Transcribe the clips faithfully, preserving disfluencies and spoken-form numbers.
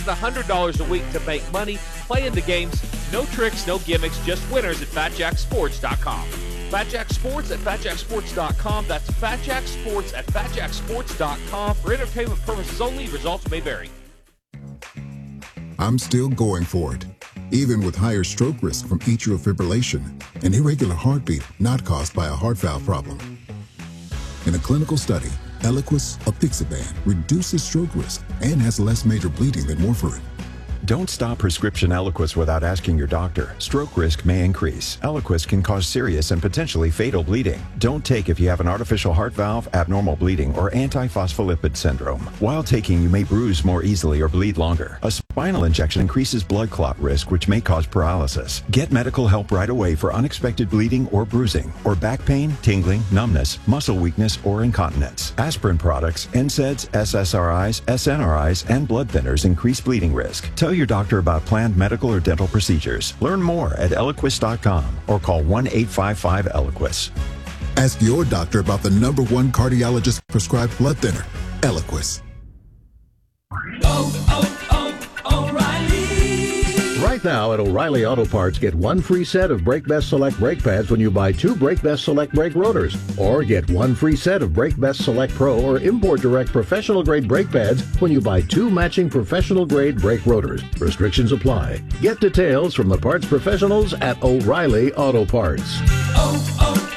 one hundred dollars a week to make money, play in the games, no tricks, no gimmicks, just winners at fat jack sports dot com. Fat Jack Sports at fat jack sports dot com. That's Fat Jack Sports at fat jack sports dot com. For entertainment purposes only, results may vary. I'm still going for it, even with higher stroke risk from atrial fibrillation, an irregular heartbeat not caused by a heart valve problem. In a clinical study, Eliquis apixaban reduces stroke risk and has less major bleeding than warfarin. Don't stop prescription Eliquis without asking your doctor. Stroke risk may increase. Eliquis can cause serious and potentially fatal bleeding. Don't take if you have an artificial heart valve, abnormal bleeding, or antiphospholipid syndrome. While taking, you may bruise more easily or bleed longer. A spinal injection increases blood clot risk, which may cause paralysis. Get medical help right away for unexpected bleeding or bruising, or back pain, tingling, numbness, muscle weakness, or incontinence. Aspirin products, N SAIDs, S S R Is, S N R Is, and blood thinners increase bleeding risk. Tell your doctor about planned medical or dental procedures. Learn more at eliquis dot com or call one eight five five Eliquis. Ask your doctor about the number one cardiologist prescribed blood thinner, Eliquis. Oh, oh, oh, O'Reilly! Right now at O'Reilly Auto Parts, get one free set of Brake Best Select brake pads when you buy two Brake Best Select brake rotors. Or get one free set of Brake Best Select Pro or Import Direct professional grade brake pads when you buy two matching professional grade brake rotors. Restrictions apply. Get details from the parts professionals at O'Reilly Auto Parts. Oh,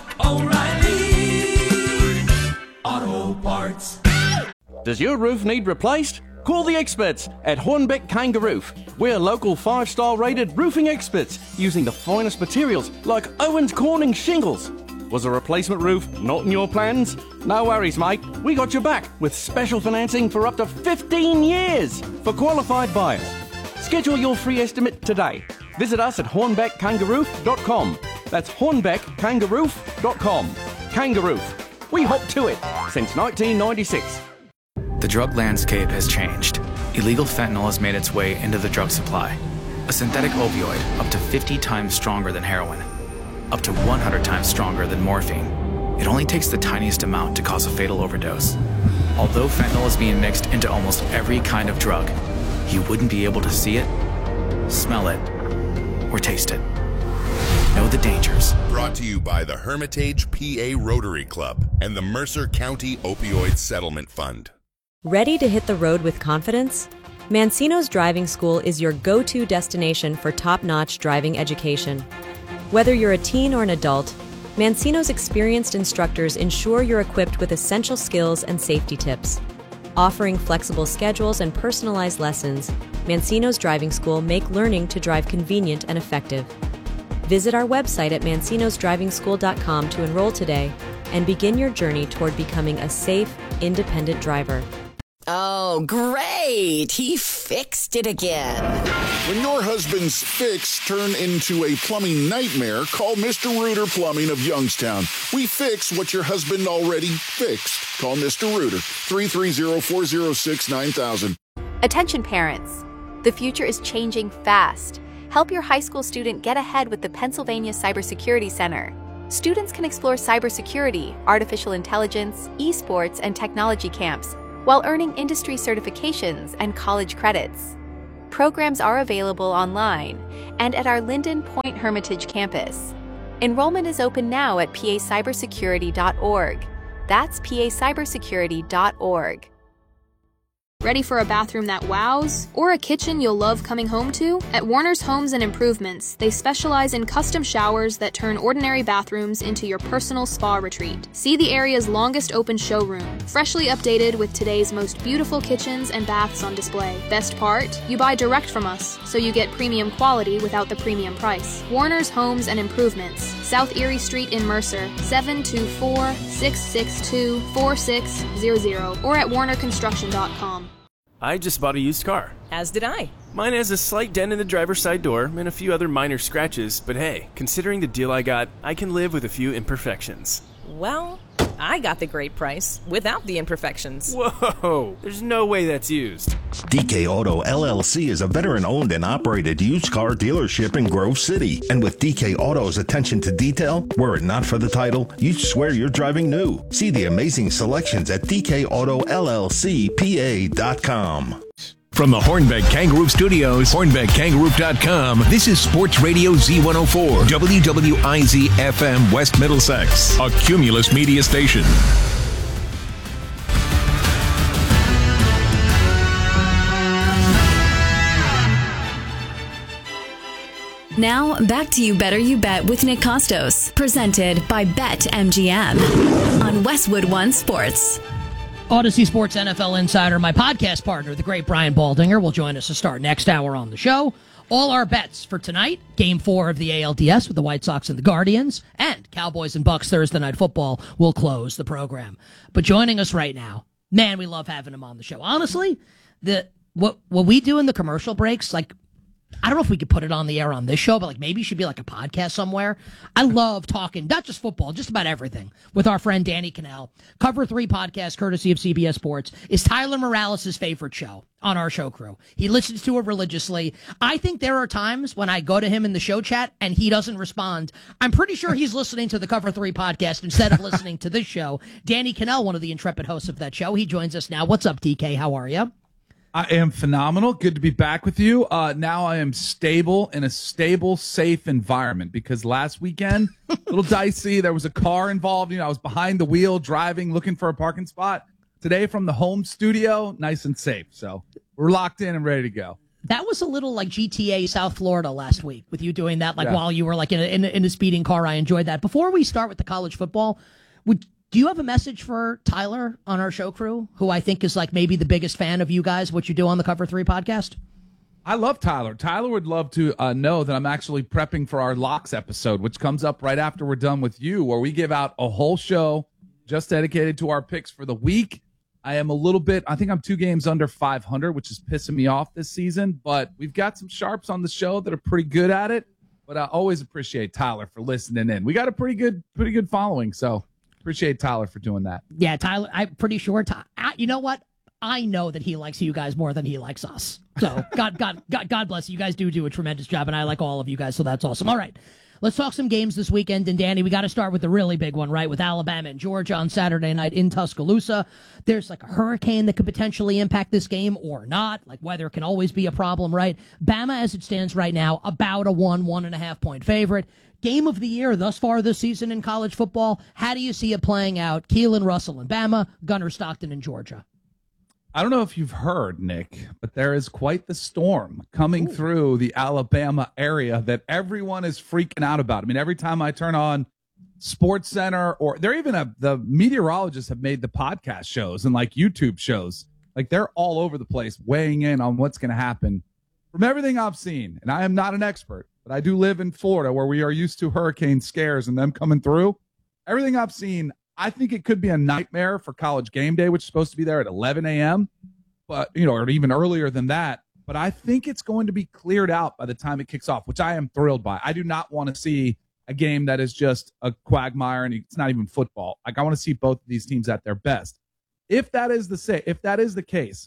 oh, oh, O'Reilly Auto Parts. Does your roof need replaced? Call the experts at Hornbeck Kangaroo. We're local five-star rated roofing experts using the finest materials like Owens Corning shingles. Was a replacement roof not in your plans? No worries, mate. We got your back with special financing for up to fifteen years for qualified buyers. Schedule your free estimate today. Visit us at hornbeck kangaroo dot com. That's hornbeck kangaroo dot com. Kangaroo. We hop to it since nineteen ninety-six. The drug landscape has changed. Illegal fentanyl has made its way into the drug supply. A synthetic opioid up to fifty times stronger than heroin, up to one hundred times stronger than morphine. It only takes the tiniest amount to cause a fatal overdose. Although fentanyl is being mixed into almost every kind of drug, you wouldn't be able to see it, smell it, or taste it. Know the dangers. Brought to you by the Hermitage P A Rotary Club and the Mercer County Opioid Settlement Fund. Ready to hit the road with confidence? Mancino's Driving School is your go-to destination for top-notch driving education. Whether you're a teen or an adult, Mancino's experienced instructors ensure you're equipped with essential skills and safety tips. Offering flexible schedules and personalized lessons, Mancino's Driving School make learning to drive convenient and effective. Visit our website at mancinos driving school dot com to enroll today and begin your journey toward becoming a safe, independent driver. Oh, great! He fixed it again. When your husband's fix turn into a plumbing nightmare, call Mister Reuter Plumbing of Youngstown. We fix what your husband already fixed. Call Mister Reuter, three three zero, four zero six, nine thousand. Attention parents. The future is changing fast. Help your high school student get ahead with the Pennsylvania Cybersecurity Center. Students can explore cybersecurity, artificial intelligence, esports, and technology camps, while earning industry certifications and college credits. Programs are available online and at our Linden Point Hermitage campus. Enrollment is open now at p a cybersecurity dot org. That's p a cybersecurity dot org. Ready for a bathroom that wows? Or a kitchen you'll love coming home to? At Warner's Homes and Improvements, they specialize in custom showers that turn ordinary bathrooms into your personal spa retreat. See the area's longest open showroom, freshly updated with today's most beautiful kitchens and baths on display. Best part? You buy direct from us, so you get premium quality without the premium price. Warner's Homes and Improvements, South Erie Street in Mercer, seven two four, six six two, four six zero zero, or at warner construction dot com. I just bought a used car. As did I. Mine has a slight dent in the driver's side door and a few other minor scratches, but hey, considering the deal I got, I can live with a few imperfections. Well, I got the great price without the imperfections. Whoa, there's no way that's used. D K Auto L L C is a veteran-owned and operated used car dealership in Grove City. And with D K Auto's attention to detail, were it not for the title, you'd swear you're driving new. See the amazing selections at D K Auto L L C P A dot com. From the Hornbeck Kangaroo Studios, hornbeck kangaroo dot com, this is Sports Radio Z one oh four, W W I Z F M West Middlesex, a Cumulus media station. Now, back to You Better You Bet with Nick Costos, presented by BetMGM on Westwood One Sports. Odyssey Sports N F L Insider, my podcast partner, the great Brian Baldinger, will join us to start next hour on the show. All our bets for tonight, Game four of the A L D S with the White Sox and the Guardians, and Cowboys and Bucks Thursday Night Football will close the program. But joining us right now, man, we love having him on the show. Honestly, the what what we do in the commercial breaks, like, I don't know if we could put it on the air on this show, but like maybe it should be like a podcast somewhere. I love talking, not just football, just about everything with our friend Danny Cannell. Cover three podcast, courtesy of C B S Sports, is Tyler Morales' favorite show on our show crew. He listens to it religiously. I think there are times when I go to him in the show chat and he doesn't respond. I'm pretty sure he's listening to the Cover three podcast instead of listening to this show. Danny Cannell, one of the intrepid hosts of that show, he joins us now. What's up, D K? How are you? I am phenomenal. Good to be back with you. Uh, now I am stable in a stable, safe environment because last weekend, a little dicey. There was a car involved. You know, I was behind the wheel driving, looking for a parking spot. Today from the home studio, nice and safe. So we're locked in and ready to go. That was a little like G T A South Florida last week with you doing that, like Yeah. while you were like in a, in a, in a speeding car. I enjoyed that. Before we start with the college football, would do you have a message for Tyler on our show crew, who I think is like maybe the biggest fan of you guys, what you do on the Cover three podcast? I love Tyler. Tyler would love to uh, know that I'm actually prepping for our locks episode, which comes up right after we're done with you, where we give out a whole show just dedicated to our picks for the week. I am a little bit, I think I'm two games under five hundred, which is pissing me off this season, but we've got some sharps on the show that are pretty good at it. But I always appreciate Tyler for listening in. We got a pretty good, pretty good following, so appreciate Tyler for doing that. Yeah, Tyler, I'm pretty sure. Ty- I, you know what? I know that he likes you guys more than he likes us. So God, God, God, God bless you. You guys do do a tremendous job, and I like all of you guys, so that's awesome. All right, let's talk some games this weekend. And Danny, we got to start with the really big one, right? With Alabama and Georgia on Saturday night in Tuscaloosa. There's like a hurricane that could potentially impact this game or not. Like weather can always be a problem, right? Bama, as it stands right now, about a one, one and a half point favorite. Game of the year thus far this season in college football. How do you see it playing out? Keelan Russell and Bama, Gunnar Stockton and Georgia. I don't know if you've heard, Nick, but there is quite the storm coming Ooh. through the Alabama area that everyone is freaking out about. I mean, every time I turn on Sports Center, or they're even a, the meteorologists have made the podcast shows and like YouTube shows. Like they're all over the place weighing in on what's going to happen. From everything I've seen, and I am not an expert, but I do live in Florida where we are used to hurricane scares and them coming through. Everything I've seen, I think it could be a nightmare for College Game Day, which is supposed to be there at eleven a.m., but, you know, or even earlier than that. But I think it's going to be cleared out by the time it kicks off, which I am thrilled by. I do not want to see a game that is just a quagmire and it's not even football. Like, I want to see both of these teams at their best. If that is the say, if that is the case,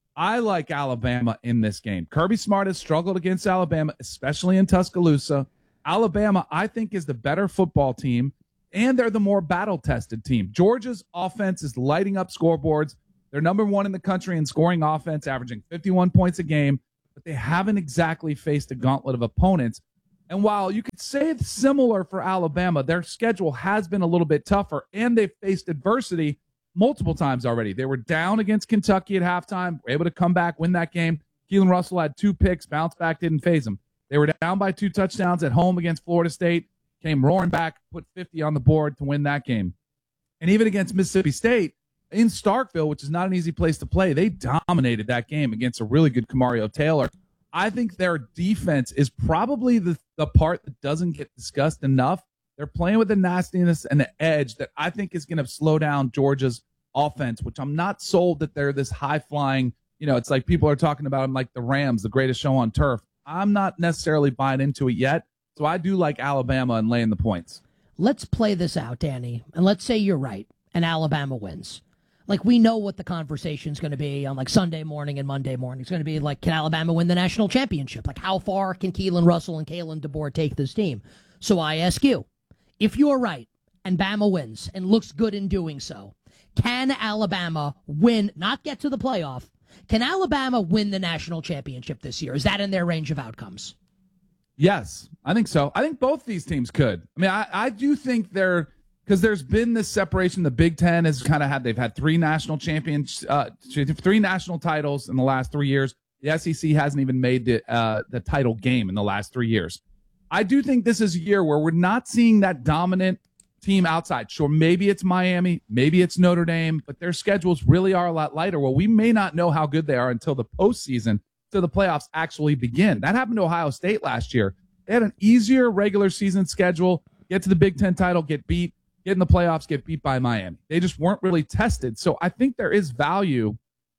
I like Alabama in this game. Kirby Smart has struggled against Alabama, especially in Tuscaloosa. Alabama, I think, is the better football team, and they're the more battle-tested team. Georgia's offense is lighting up scoreboards. They're number one in the country in scoring offense, averaging fifty-one points a game, but they haven't exactly faced a gauntlet of opponents. And while you could say it's similar for Alabama, their schedule has been a little bit tougher, and they've faced adversity multiple times already. They were down against Kentucky at halftime, were able to come back, win that game. Keelan Russell had two picks, bounced back, didn't phase them. They were down by two touchdowns at home against Florida State, came roaring back, put fifty on the board to win that game. And even against Mississippi State in Starkville, which is not an easy place to play, they dominated that game against a really good Kamario Taylor. I think their defense is probably the, the part that doesn't get discussed enough. They're playing with the nastiness and the edge that I think is going to slow down Georgia's offense, which I'm not sold that they're this high-flying, you know, it's like people are talking about them like the Rams, the greatest show on turf. I'm not necessarily buying into it yet, so I do like Alabama and laying the points. Let's play this out, Danny, and let's say you're right and Alabama wins. Like, we know what the conversation's going to be on, like, Sunday morning and Monday morning. It's going to be, like, can Alabama win the national championship? Like, how far can Keelan Russell and Kalen DeBoer take this team? So I ask you, if you're right and Bama wins and looks good in doing so, can Alabama win, not get to the playoff, Can Alabama win the national championship this year? Is that in their range of outcomes? Yes, I think so. I think both these teams could. I mean, I, I do think they're because there's been this separation. The Big Ten has kind of had they've had three national champions, uh, three national titles in the last three years. The S E C hasn't even made the uh, the title game in the last three years. I do think this is a year where we're not seeing that dominant team outside. Sure, maybe it's Miami, maybe it's Notre Dame, but their schedules really are a lot lighter. Well, we may not know how good they are until the postseason, until the playoffs actually begin. That happened to Ohio State last year. They had an easier regular season schedule, get to the Big Ten title, get beat, get in the playoffs, get beat by Miami. They just weren't really tested. So I think there is value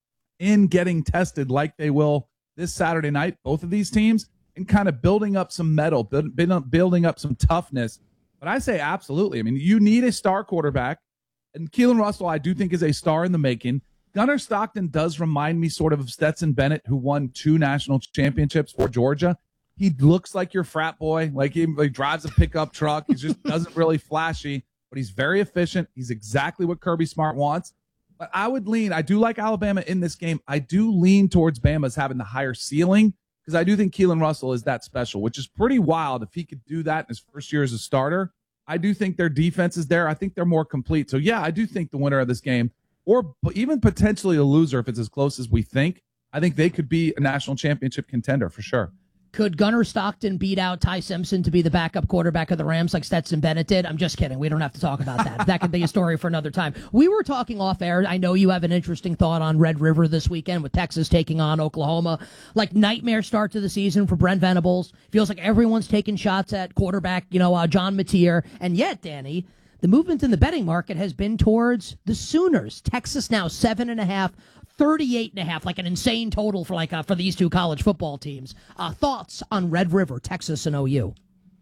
in getting tested like they will this Saturday night, both of these teams, and kind of building up some mettle, build, building up some toughness. But I say absolutely. I mean, you need a star quarterback, and Keelan Russell, I do think, is a star in the making. Gunnar Stockton does remind me sort of of Stetson Bennett, who won two national championships for Georgia. He looks like your frat boy, like he, he drives a pickup truck. He just doesn't really flashy, but he's very efficient. He's exactly what Kirby Smart wants. But I would lean, I do like Alabama in this game. I do lean towards Bama's having the higher ceiling because I do think Keelan Russell is that special, which is pretty wild if he could do that in his first year as a starter. I do think their defense is there. I think they're more complete. So, yeah, I do think the winner of this game, or even potentially a loser if it's as close as we think, I think they could be a national championship contender for sure. Could Gunnar Stockton beat out Ty Simpson to be the backup quarterback of the Rams like Stetson Bennett did? I'm just kidding. We don't have to talk about that. That could be a story for another time. We were talking off air. I know you have an interesting thought on Red River this weekend with Texas taking on Oklahoma. Like nightmare start to the season for Brent Venables. Feels like everyone's taking shots at quarterback, you know, uh, John Mateer. And yet, Danny, the movement in the betting market has been towards the Sooners. Texas now seven and a half. thirty-eight and a half, like an insane total for like uh, for these two college football teams. Uh, thoughts on Red River, Texas, and O U?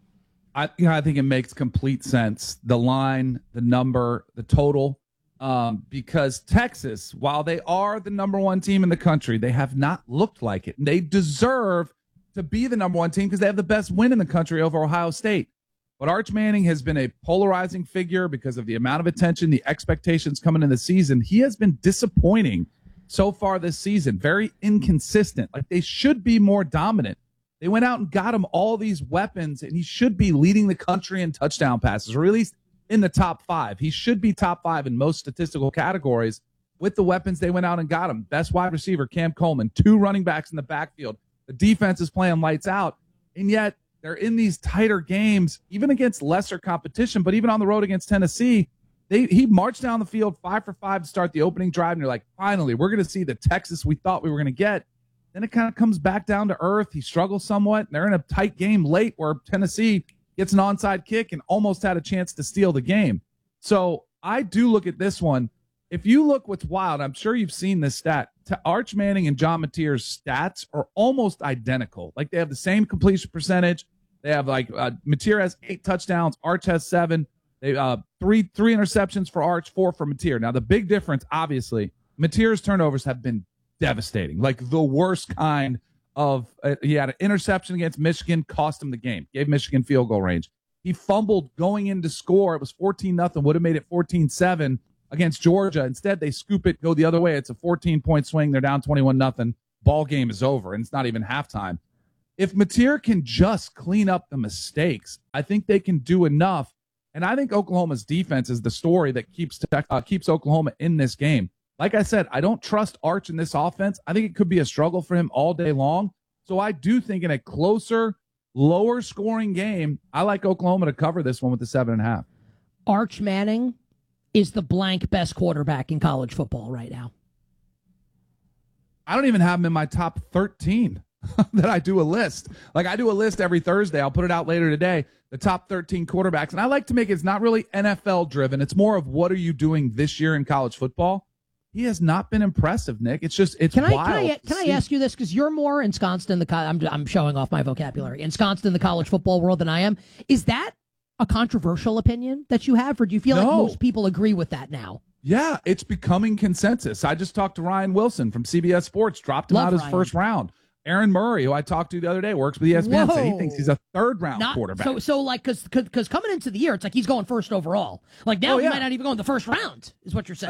I, you know, I think it makes complete sense. The line, the number, the total, um, because Texas, while they are the number one team in the country, they have not looked like it. And they deserve to be the number one team because they have the best win in the country over Ohio State. But Arch Manning has been a polarizing figure because of the amount of attention, the expectations coming in the season. He has been disappointing so far this season, very inconsistent. Like they should be more dominant. They went out and got him all these weapons, and he should be leading the country in touchdown passes, or at least in the top five. He should be top five in most statistical categories with the weapons they went out and got him. Best wide receiver, Cam Coleman, two running backs in the backfield. The defense is playing lights out, and yet they're in these tighter games, even against lesser competition, but even on the road against Tennessee. They, he marched down the field five for five to start the opening drive, and you're like, finally, we're going to see the Texas we thought we were going to get. Then it kind of comes back down to earth. He struggles somewhat. And they're in a tight game late where Tennessee gets an onside kick and almost had a chance to steal the game. So I do look at this one. If you look what's wild, I'm sure you've seen this stat. Arch Manning and John Mateer's stats are almost identical. Like they have the same completion percentage. They have like uh, Mateer has eight touchdowns. Arch has seven. They uh three three interceptions for Arch, four for Mateer. Now the big difference, obviously, Mateer's turnovers have been devastating, like the worst kind of. Uh, he had an interception against Michigan, cost him the game, gave Michigan field goal range. He fumbled going in to score. It was fourteen nothing, would have made it fourteen seven against Georgia. Instead, they scoop it, go the other way. It's a fourteen point swing. They're down twenty-one nothing. Ball game is over, and it's not even halftime. If Mateer can just clean up the mistakes, I think they can do enough. And I think Oklahoma's defense is the story that keeps uh, keeps Oklahoma in this game. Like I said, I don't trust Arch in this offense. I think it could be a struggle for him all day long. So I do think in a closer, lower scoring game, I like Oklahoma to cover this one with the seven and a half. Arch Manning is the blank best quarterback in college football right now. I don't even have him in my top thirteen that I do a list. Like I do a list every Thursday. I'll put it out later today. The top thirteen quarterbacks. And I like to make it, it's not really N F L driven. It's more of what are you doing this year in college football? He has not been impressive, Nick. It's just, it's can I, wild. Can I, can I ask you this? Because you're more ensconced in the, I'm, I'm showing off my vocabulary, ensconced in the college football world than I am. Is that a controversial opinion that you have, or do you feel No. like most people agree with that now? Yeah, it's becoming consensus. I just talked to Ryan Wilson from C B S Sports, dropped him Love out his Ryan. first round. Aaron Murray, who I talked to the other day, works with E S P N, said he Whoa. thinks he's a third round Not, quarterback. So, so like, because because coming into the year, it's like he's going first overall. Like now, Oh, he yeah. might not even go in the first round, is what you're saying.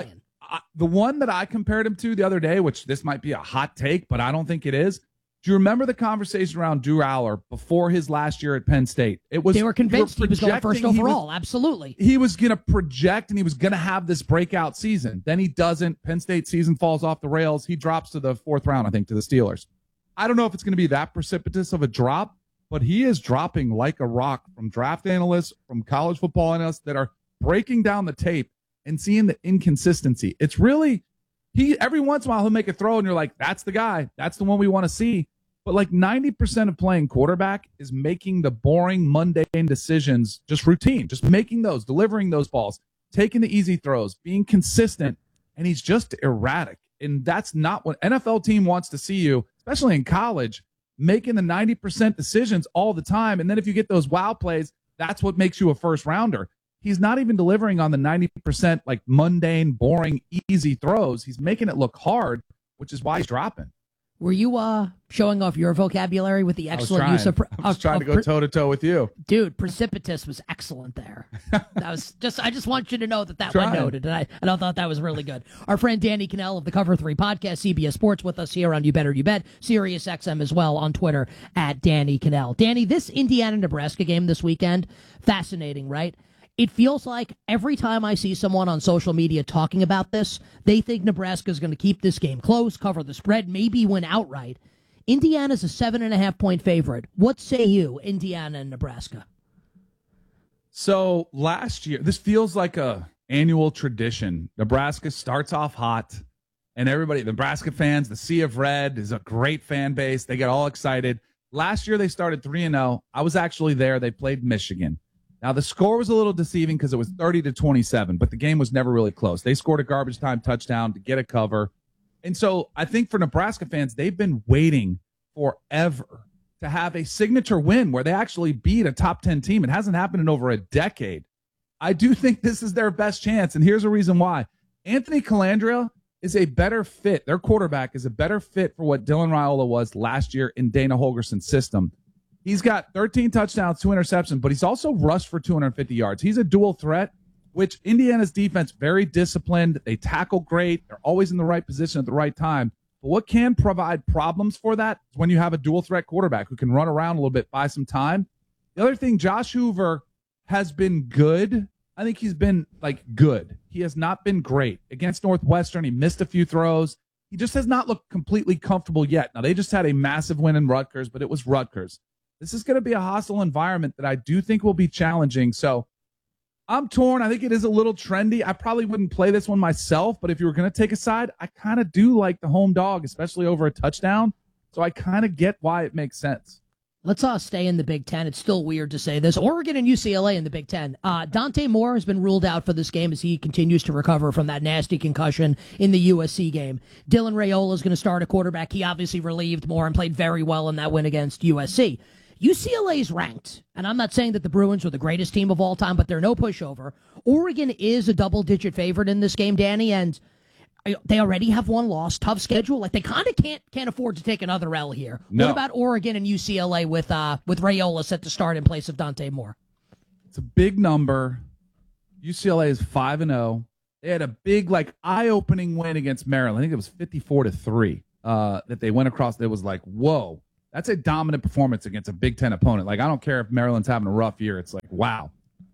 I, the one that I compared him to the other day, which this might be a hot take, but I don't think it is. Do you remember the conversation around Drew Aller before his last year at Penn State? It was they were convinced were he was going first overall. Was, absolutely, he was going to project and he was going to have this breakout season. Then he doesn't. Penn State season falls off the rails. He drops to the fourth round, I think, to the Steelers. I don't know if it's going to be that precipitous of a drop, but he is dropping like a rock from draft analysts, from college football analysts that are breaking down the tape and seeing the inconsistency. It's really, he every once in a while he'll make a throw and you're like, that's the guy. That's the one we want to see. But like ninety percent of playing quarterback is making the boring, mundane decisions just routine, just making those, delivering those balls, taking the easy throws, being consistent, and he's just erratic. And that's not what N F L team wants to see you, especially in college, making the ninety percent decisions all the time. And then if you get those wow plays, that's what makes you a first rounder. He's not even delivering on the ninety percent like mundane, boring, easy throws. He's making it look hard, which is why he's dropping. Were you uh, showing off your vocabulary with the excellent use of... Pre- I was of, trying of to go toe-to-toe with you. Dude, precipitous was excellent there. That was just. I just want you to know that that Trying. one noted, and I, and I thought that was really good. Our friend Danny Cannell of the Cover three podcast, C B S Sports, with us here on You Better You Bet, Sirius X M as well on Twitter at Danny Cannell. Danny, this Indiana-Nebraska game this weekend, fascinating, right? It feels like every time I see someone on social media talking about this, they think Nebraska is going to keep this game close, cover the spread, maybe win outright. Indiana's a seven and a half point favorite. What say you, Indiana and Nebraska? So last year, this feels like a annual tradition. Nebraska starts off hot, and everybody, the Nebraska fans, the Sea of Red is a great fan base. They get all excited. Last year, they started three and oh. I was actually there. They played Michigan. Now, the score was a little deceiving because it was thirty to twenty-seven, but the game was never really close. They scored a garbage time touchdown to get a cover. And so I think for Nebraska fans, they've been waiting forever to have a signature win where they actually beat a top ten team. It hasn't happened in over a decade. I do think this is their best chance, and here's a reason why. Anthony Calandria is a better fit. Their quarterback is a better fit for what Dylan Raiola was last year in Dana Holgerson's system. He's got thirteen touchdowns, two interceptions, but he's also rushed for two hundred fifty yards. He's a dual threat, which Indiana's defense, very disciplined. They tackle great. They're always in the right position at the right time. But what can provide problems for that is when you have a dual threat quarterback who can run around a little bit, buy some time. The other thing, Josh Hoover has been good. I think he's been, like, good. He has not been great. Against Northwestern, he missed a few throws. He just has not looked completely comfortable yet. Now, they just had a massive win in Rutgers, but it was Rutgers. This is going to be a hostile environment that I do think will be challenging. So I'm torn. I think it is a little trendy. I probably wouldn't play this one myself, but if you were going to take a side, I kind of do like the home dog, especially over a touchdown. So I kind of get why it makes sense. Let's uh, stay in the Big Ten. It's still weird to say this. Oregon and U C L A in the Big Ten. Uh, Dante Moore has been ruled out for this game as he continues to recover from that nasty concussion in the U S C game. Dylan Raiola is going to start a quarterback. He obviously relieved Moore and played very well in that win against U S C. U C L A is ranked, and I'm not saying that the Bruins are the greatest team of all time, but they're no pushover. Oregon is a double-digit favorite in this game, Danny, and they already have one loss, tough schedule. Like, they kind of can't can't afford to take another L here. No. What about Oregon and U C L A with uh with Raiola set to start in place of Dante Moore? It's a big number. U C L A is five and oh. They had a big, like, eye-opening win against Maryland. I think it was fifty-four to three uh, that they went across. It was like, whoa. That's a dominant performance against a Big Ten opponent. Like, I don't care if Maryland's having a rough year. It's like, wow.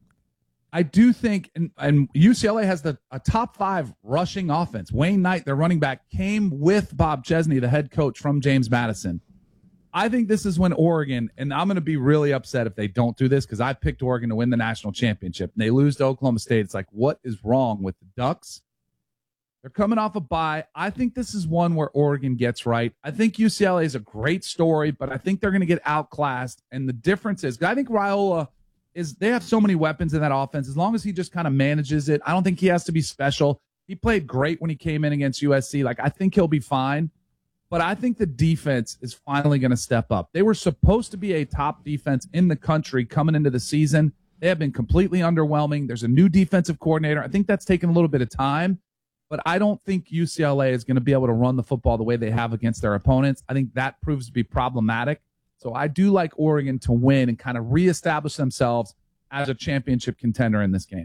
I do think, and, and U C L A has the a top five rushing offense. Wayne Knight, their running back, came with Bob Chesney, the head coach from James Madison. I think this is when Oregon, and I'm going to be really upset if they don't do this because I picked Oregon to win the national championship. And they lose to Oklahoma State. It's like, what is wrong with the Ducks? They're coming off a bye. I think this is one where Oregon gets right. I think U C L A is a great story, but I think they're going to get outclassed. And the difference is, I think Raiola is, they have so many weapons in that offense. As long as he just kind of manages it, I don't think he has to be special. He played great when he came in against U S C. Like, I think he'll be fine. But I think the defense is finally going to step up. They were supposed to be a top defense in the country coming into the season. They have been completely underwhelming. There's a new defensive coordinator. I think that's taken a little bit of time. But I don't think U C L A is going to be able to run the football the way they have against their opponents. I think that proves to be problematic. So I do like Oregon to win and kind of reestablish themselves as a championship contender in this game.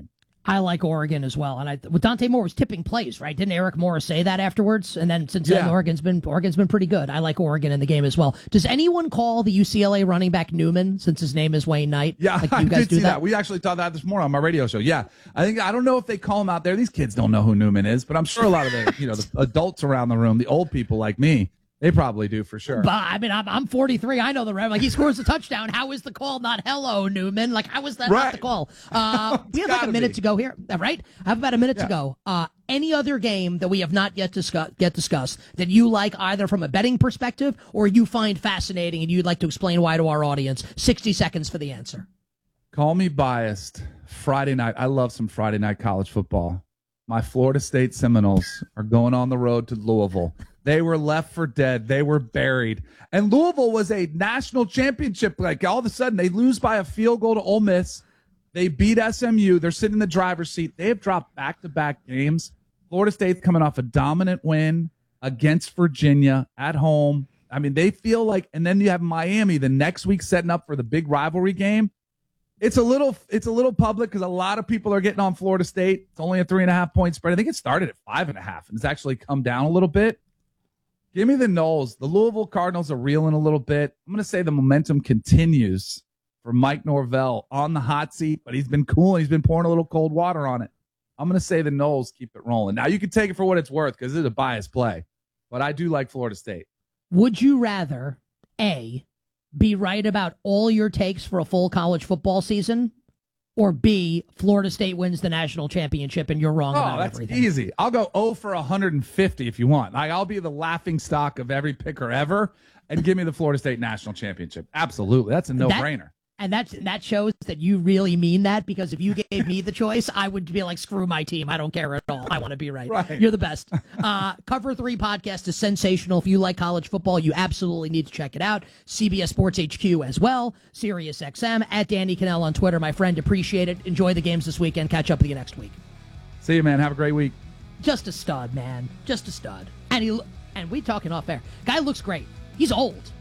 I like Oregon as well, and I with Dante Moore was tipping plays, right? Didn't Eric Morris say that afterwards? And then since then, Yeah. Oregon's been Oregon's been pretty good. I like Oregon in the game as well. Does anyone call the U C L A running back Newman since his name is Wayne Knight? Yeah, like, I you guys did do see that? that. We actually thought that this morning on my radio show. Yeah, I think I don't know if they call him out there. These kids don't know who Newman is, but I'm sure a lot of the you know the adults around the room, the old people like me, they probably do for sure. But I mean, I'm, I'm forty-three. I know the rep. Like, he scores a touchdown. How is the call not hello, Newman? Like, how is that Right. not the call? Uh, we have like a gotta minute be. to go here, uh, right? I have about a minute Yeah. to go. Uh, any other game that we have not yet discuss, get discussed that you like either from a betting perspective or you find fascinating and you'd like to explain why to our audience? sixty seconds for the answer. Call me biased. Friday night. I love some Friday night college football. My Florida State Seminoles are going on the road to Louisville. They were left for dead. They were buried. And Louisville was a national championship. Like, all of a sudden, they lose by a field goal to Ole Miss. They beat S M U. They're sitting in the driver's seat. They have dropped back-to-back games. Florida State's coming off a dominant win against Virginia at home. I mean, they feel like, and then you have Miami the next week setting up for the big rivalry game. It's a little, it's a little public because a lot of people are getting on Florida State. It's only a three and a half point spread. I think it started at five and a half, and it's actually come down a little bit. Give me the Noles. The Louisville Cardinals are reeling a little bit. I'm going to say the momentum continues for Mike Norvell on the hot seat, but he's been cool. He's been pouring a little cold water on it. I'm going to say the Noles keep it rolling. Now, you can take it for what it's worth because it's a biased play, but I do like Florida State. Would you rather, A, be right about all your takes for a full college football season, or B, Florida State wins the national championship and you're wrong Oh, about that's everything? easy. I'll go zero for one hundred fifty if you want. Like, I'll be the laughing stock of every picker ever and give me the Florida State national championship. Absolutely. That's a no-brainer. And that, that shows that you really mean that, because if you gave me the choice, I would be like, screw my team. I don't care at all. I want to be right. Right. You're the best. Uh, Cover three podcast is sensational. If you like college football, you absolutely need to check it out. C B S Sports H Q as well. Sirius X M. At Danny Cannell on Twitter. My friend, appreciate it. Enjoy the games this weekend. Catch up with you next week. See you, man. Have a great week. Just a stud, man. Just a stud. And he and we talking off air. Guy looks great. He's old.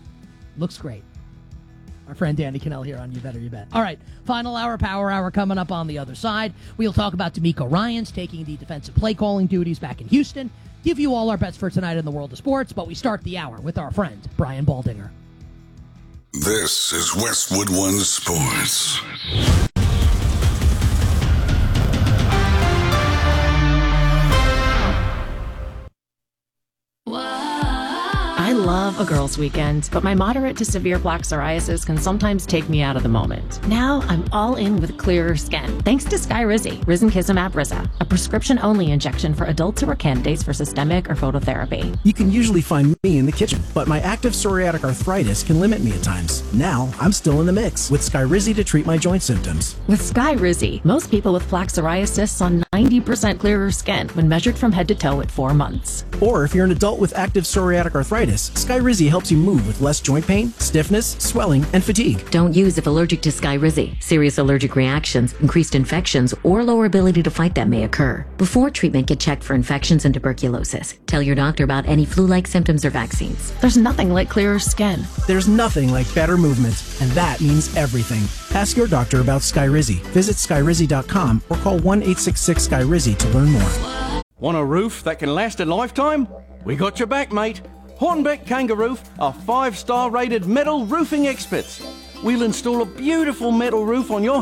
Looks great. Our friend Danny Cannell here on You Better You Bet. All right, final hour, power hour coming up on the other side. We'll talk about D'Amico Ryans taking the defensive play calling duties back in Houston. Give you all our bets for tonight in the world of sports, but we start the hour with our friend Brian Baldinger. This is Westwood One Sports. I love a girls' weekend, but my moderate to severe plaque psoriasis can sometimes take me out of the moment. Now I'm all in with clearer skin, thanks to Skyrizi, Risankizumab Riza, a prescription-only injection for adults who are candidates for systemic or phototherapy. You can usually find me in the kitchen, but my active psoriatic arthritis can limit me at times. Now I'm still in the mix with Skyrizi to treat my joint symptoms. With Skyrizi, most people with plaque psoriasis saw ninety percent clearer skin when measured from head to toe at four months. Or if you're an adult with active psoriatic arthritis, Skyrizi helps you move with less joint pain, stiffness, swelling, and fatigue. Don't use if allergic to Skyrizi. Serious allergic reactions, increased infections, or lower ability to fight them may occur. Before treatment, get checked for infections and tuberculosis. Tell your doctor about any flu-like symptoms or vaccines. There's nothing like clearer skin. There's nothing like better movement, and that means everything. Ask your doctor about Skyrizi. Visit skyrizi dot com or call one eight six six Skyrizi to learn more. Want a roof that can last a lifetime? We got your back, mate. Hornbeck Kangaroo are five-star rated metal roofing experts. We'll install a beautiful metal roof on your